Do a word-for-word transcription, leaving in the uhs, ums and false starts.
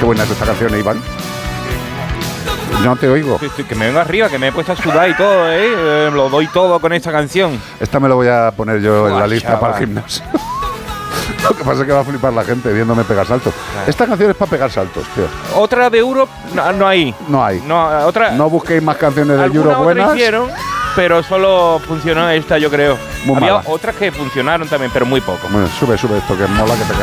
Qué buena es esta canción, Iván. No te oigo. Que, que me vengo arriba, que me he puesto a sudar y todo, ¿eh? Eh, lo doy todo con esta canción. Esta me la voy a poner yo Buah, en la lista chaval. para el gimnasio. Lo que pasa es que va a flipar la gente viéndome pegar saltos. Claro. Esta canción es para pegar saltos, tío. Otra de Europe, no, no hay. No hay. No, otra, No busquéis más canciones de alguna Euro otra buenas. hicieron, pero solo funcionó esta, yo creo. Muy Había mala. otras que funcionaron también, pero muy poco. Bueno, sube, sube esto, que mola que te